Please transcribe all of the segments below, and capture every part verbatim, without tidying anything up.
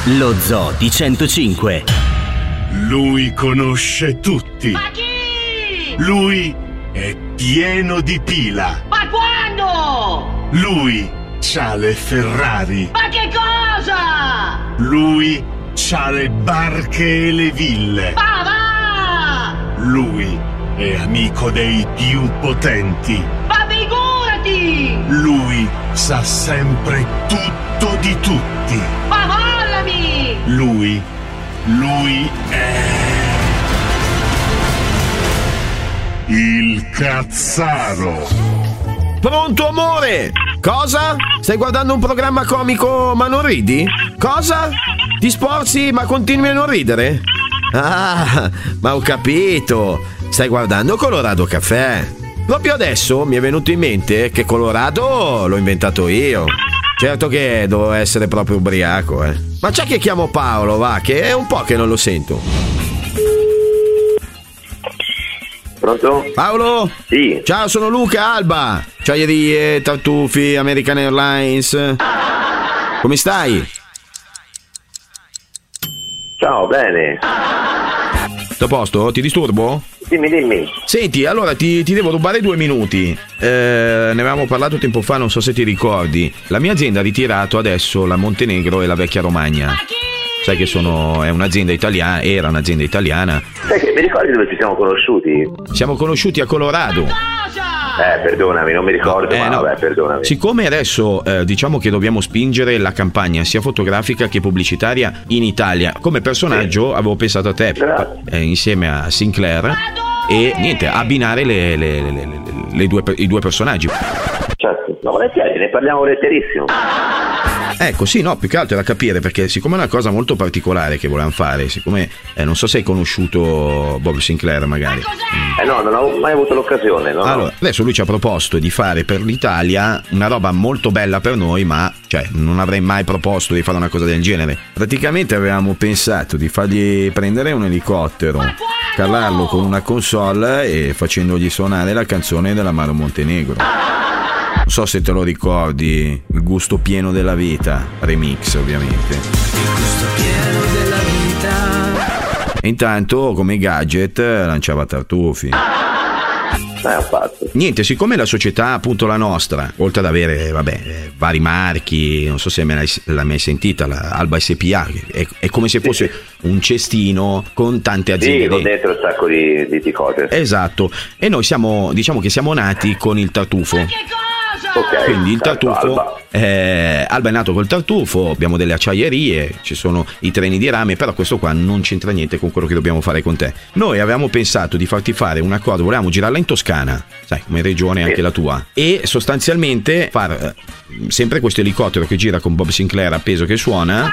Lo Zoo di centocinque. Lui conosce tutti. Ma chi? Lui è pieno di pila. Ma quando? Lui c'ha le Ferrari. Ma che cosa? Lui c'ha le barche e le ville. Ma va! Lui è amico dei più potenti. Ma figurati! Lui sa sempre tutto di tutti. Ma mollami! Lui, lui è... il Cazzaro. Pronto, amore? Cosa? Stai guardando un programma comico ma non ridi? Cosa? Ti sporzi ma continui a non ridere? Ah, ma ho capito. Stai guardando Colorado Caffè. Proprio adesso mi è venuto in mente che Colorado l'ho inventato io. Certo che devo essere proprio ubriaco, eh. Ma c'è che chiamo Paolo, va, che è un po' che non lo sento. Pronto? Paolo? Sì. Ciao, sono Luca Alba. Acciaierie, tartufi, American Airlines. Come stai? Ciao, bene. Tutto a posto? Ti disturbo? Dimmi, dimmi. Senti, allora ti, ti devo rubare due minuti. Eh, ne avevamo parlato tempo fa, non so se ti ricordi. La mia azienda ha ritirato adesso la Montenegro e la Vecchia Romagna. Sai che sono è un'azienda italiana, era un'azienda italiana. Sai che mi ricordi dove ci siamo conosciuti? Siamo conosciuti a Colorado. Eh, perdonami, non mi ricordo, Eh, ma no. vabbè, perdonami. Siccome adesso eh, diciamo che dobbiamo spingere la campagna sia fotografica che pubblicitaria in Italia, come personaggio Sì. avevo pensato a te, Grazie. eh, insieme a Sinclair, e niente, abbinare le, le, le, le, le due, i due personaggi. Certo, ma volentieri, ne parliamo volentierissimo. Ecco, sì, no, più che altro da capire, perché siccome è una cosa molto particolare che volevamo fare, siccome eh, non so se hai conosciuto Bob Sinclair magari. Eh no, non ho mai avuto l'occasione, no? Allora, adesso lui ci ha proposto di fare per l'Italia una roba molto bella per noi, ma cioè non avrei mai proposto di fare una cosa del genere. Praticamente avevamo pensato di fargli prendere un elicottero, calarlo con una console e facendogli suonare la canzone dell'Amaro Montenegro. Non so se te lo ricordi, Il gusto pieno della vita, remix ovviamente. Il gusto pieno della vita. E intanto come gadget lanciava tartufi. Eh, ho fatto. Niente, siccome la società, appunto la nostra, oltre ad avere, vabbè, vari marchi, non so se me l'hai, l'hai mai sentita, la Alba S P A, è, è come se fosse un cestino con tante aziende. Sì, con dentro un sacco di, di ticote. Esatto, e noi siamo, diciamo che siamo nati con il tartufo. Ok, Quindi il certo, tartufo, Alba. eh, Alba è nato col tartufo, abbiamo delle acciaierie, ci sono i treni di rame, però questo qua non c'entra niente con quello che dobbiamo fare con te. Noi avevamo pensato di farti fare una cosa, volevamo girarla in Toscana, sai, come regione anche Sì. la tua, e sostanzialmente far eh, sempre questo elicottero che gira con Bob Sinclair appeso che suona.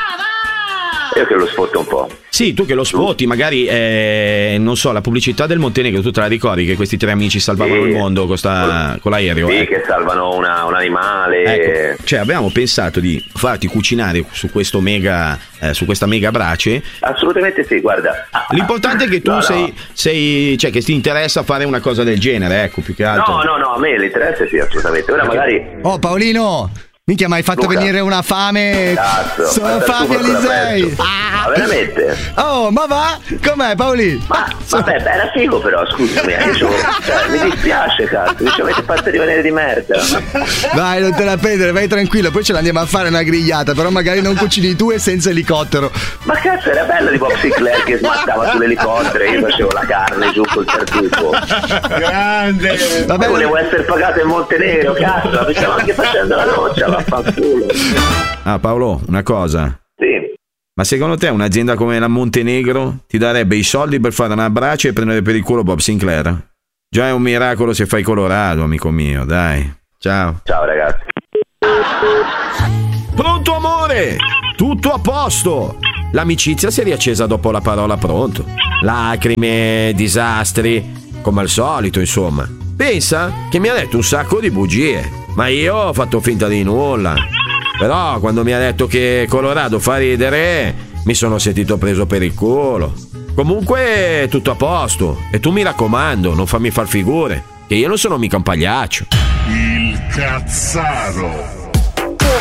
Io che lo sfotto un po'. Sì, tu che lo spotti, magari, eh, non so, la pubblicità del Montenegro, tu te la ricordi che questi tre amici salvavano Sì. il mondo con, sta, con l'aereo? Sì, eh? che salvano una, un animale. Ecco, cioè abbiamo pensato di farti cucinare su questo mega, eh, su questa mega brace. Assolutamente sì, guarda. L'importante è che tu No, no. sei, sei, cioè che ti interessa fare una cosa del genere, ecco, più che altro. No, no, no, a me l'interesse sì, assolutamente. Ora magari... Oh Paolino, minchia, mi hai fatto Luca. venire una fame. Cazzo, Sono ma stai Fabio tu ancora Alisei. aperto? Ma veramente? Oh, ma va? Com'è, Paoli? Ma vabbè, era figo però, scusami, eh, io c'ho- cioè, mi dispiace, cazzo, mi ci avete fatto rimanere di merda. Vai, non te la prendere, vai tranquillo, poi ce l'andiamo a fare una grigliata, però magari non cucini tu e senza elicottero. Ma cazzo, era bello di Bob Sinclair che smattava sull'elicottero e io facevo la carne giù col tartufo. Grande. Vabbè, Poi volevo essere pagato in Montenegro, cazzo, mi stavo anche facendo la doccia, vaffanculo. Ah, Paolo, una cosa. Sì. Ma secondo te un'azienda come la Montenegro ti darebbe i soldi per fare una brace e prendere per il culo Bob Sinclair? Già è un miracolo se fai Colorado, amico mio, dai. Ciao. Ciao ragazzi. Pronto, amore? Tutto a posto. L'amicizia si è riaccesa dopo la parola pronto. Lacrime, disastri, come al solito, insomma. Pensa che mi ha detto un sacco di bugie, ma io ho fatto finta di nulla. Però quando mi ha detto che Colorado fa ridere, mi sono sentito preso per il culo. Comunque tutto a posto, e tu mi raccomando, non fammi far figure, che io non sono mica un pagliaccio. Il Cazzaro.